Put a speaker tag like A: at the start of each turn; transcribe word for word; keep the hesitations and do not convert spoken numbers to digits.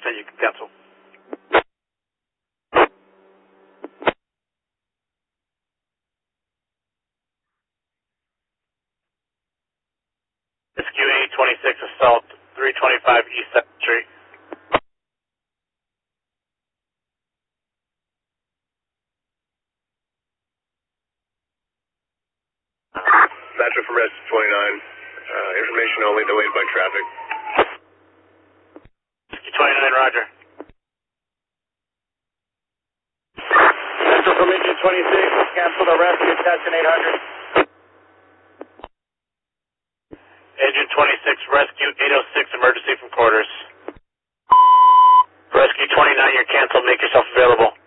A: ten, you can cancel. Rescue eight twenty-six assault, three twenty-five East second Street.
B: Dispatcher from Rescue twenty-nine. Uh, information only, delayed by traffic.
A: Rescue twenty-nine, roger.
C: Central from Engine twenty-six, cancel the rescue, Tuscan eight hundred.
A: Engine twenty-six, rescue eight oh six, emergency from quarters. Rescue twenty-nine, you're canceled, make yourself available.